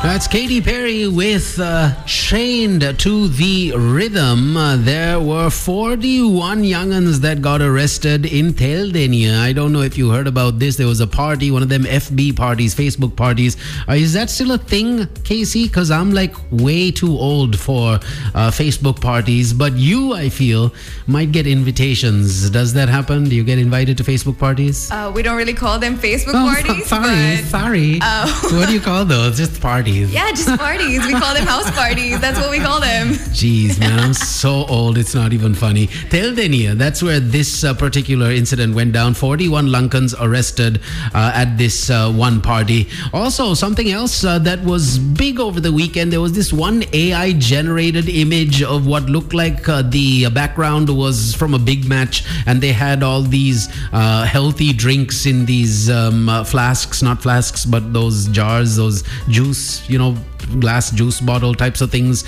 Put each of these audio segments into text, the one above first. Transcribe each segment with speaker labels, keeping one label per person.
Speaker 1: That's Katy Perry with Chained to the Rhythm. There were 41 young'uns that got arrested in Theldenia. I don't know if you heard about this. There was a party, one of them FB parties, Facebook parties. Is that still a thing, Casey? Because I'm like way too old for Facebook parties. But you, I feel, might get invitations. Does that happen? Do you get invited to Facebook parties?
Speaker 2: We don't really call them Facebook parties.
Speaker 1: Sorry. What do you call those? Just parties.
Speaker 2: Yeah, just parties. We call them house parties. That's what we call them.
Speaker 1: Jeez, man, I'm so old. It's not even funny. Theldenia, that's where this particular incident went down. 41 Lankans arrested at this one party. Also, something else that was big over the weekend. There was this one AI-generated image of what looked like the background was from a big match, and they had all these healthy drinks in these flasks, not flasks, but those jars, those juice, glass juice bottle types of things.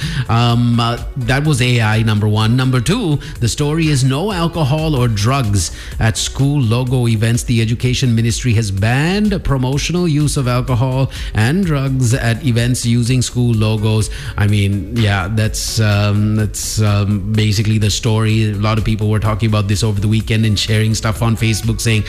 Speaker 1: That was AI, number one. Number two, the story is no alcohol or drugs at school logo events. The Education Ministry has banned promotional use of alcohol and drugs at events using school logos. I mean, yeah, that's basically the story. A lot of people were talking about this over the weekend and sharing stuff on Facebook saying,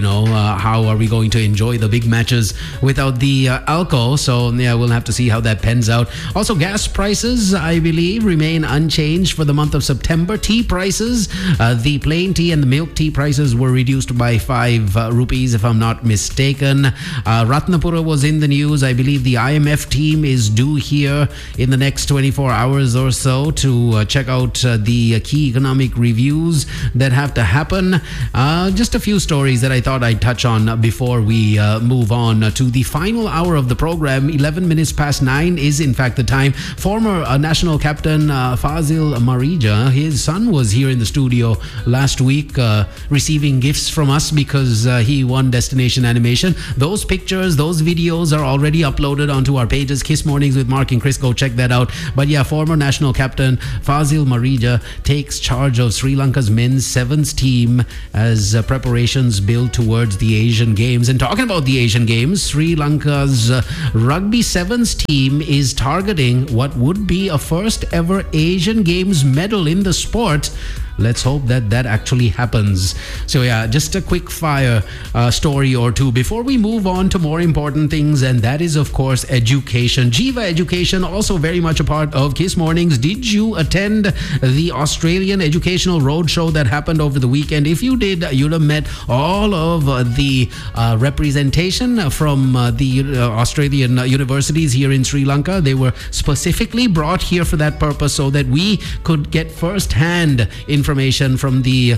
Speaker 1: how are we going to enjoy the big matches without the alcohol? So yeah, we'll have to see how that pans out. Also, gas prices, I believe, remain unchanged for the month of September. Tea prices, the plain tea and the milk tea prices were reduced by 5 rupees, if I'm not mistaken. Ratnapura was in the news. I believe the IMF team is due here in the next 24 hours or so to check out the key economic reviews that have to happen. Just a few stories that I thought I'd touch on before we move on to the final hour of the program. 11 minutes past 9 is in fact the time. Former national captain Fazil Marija, his son was here in the studio last week receiving gifts from us because he won Destination Animation. Those pictures, those videos are already uploaded onto our pages. Kiss Mornings with Mark and Chris, go check that out. But yeah, former national captain Fazil Marija takes charge of Sri Lanka's men's sevens team as preparations build towards the Asian Games. And talking about the Asian Games, Sri Lanka's rugby sevens team is targeting what would be a first ever Asian Games medal in the sport. Let's hope that actually happens. So yeah, just a quick fire story or two before we move on to more important things, and that is of course education. Jiva Education, also very much a part of Kiss Mornings. Did you attend the Australian Educational Roadshow that happened over the weekend? If you did, you'd have met all of the representation from the Australian universities here in Sri Lanka. They were specifically brought here for that purpose so that we could get first-hand information from the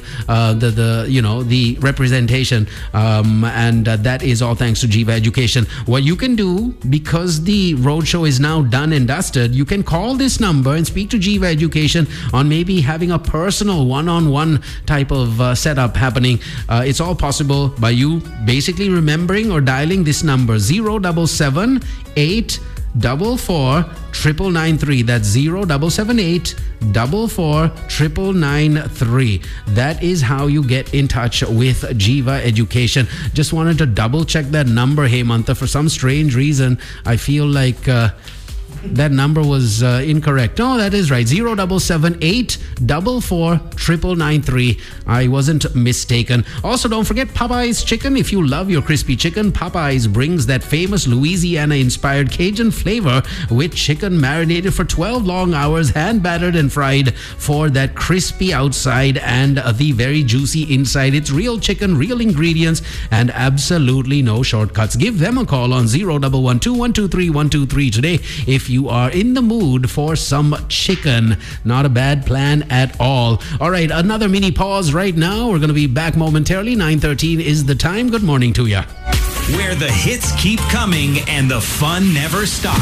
Speaker 1: representation, and that is all thanks to Jiva Education. What you can do, because the roadshow is now done and dusted, you can call this number and speak to Jiva Education on maybe having a personal one-on-one type of setup happening. It's all possible by you basically remembering or dialing this number 0778 44 993. That's 0778 44 993. That is how you get in touch with Jiva Education. Just wanted to double check that number, Hemantha. For some strange reason, I feel like that number was incorrect. No, that is right. 0778 44 993. I wasn't mistaken. Also, don't forget Popeye's Chicken. If you love your crispy chicken, Popeye's brings that famous Louisiana-inspired Cajun flavor with chicken marinated for 12 long hours, hand-battered and fried for that crispy outside and the very juicy inside. It's real chicken, real ingredients, and absolutely no shortcuts. Give them a call on 0112123 today if you are in the mood for some chicken. Not a bad plan at all. All right, another mini pause right now. We're going to be back momentarily. 9:13 is the time. Good morning to you.
Speaker 3: Where the hits keep coming and the fun never stops.